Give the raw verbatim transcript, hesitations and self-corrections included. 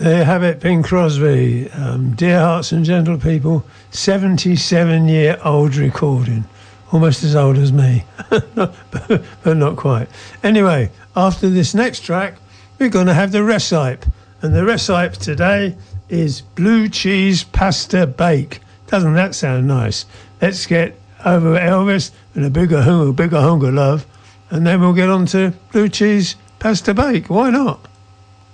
There you have it, Bing Crosby. Um, Dear Hearts and Gentle People, seventy-seven-year-old recording. Almost as old as me, but, but not quite. Anyway, after this next track, we're going to have the recipe. And the recipe today is blue cheese pasta bake. Doesn't that sound nice? Let's get over Elvis and a bigger hunger, bigger hunger love, and then we'll get on to blue cheese pasta bake. Why not?